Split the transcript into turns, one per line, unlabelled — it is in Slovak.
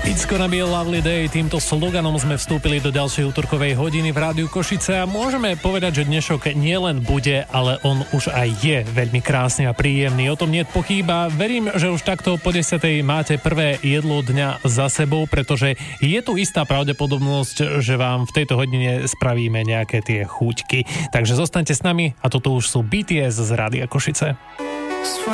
It's gonna be a lovely day. Týmto sloganom sme vstúpili do ďalšej útorkovej hodiny v Rádiu Košice a môžeme povedať, že dnešok nielen bude, ale on už aj je veľmi krásny a príjemný. O tom niet pochýba. Verím, že už takto po 10:00 máte prvé jedlo dňa za sebou, pretože je tu istá pravdepodobnosť, že vám v tejto hodine spravíme nejaké tie chúťky. Takže zostaňte s nami a toto už sú BTS z Rádia Košice.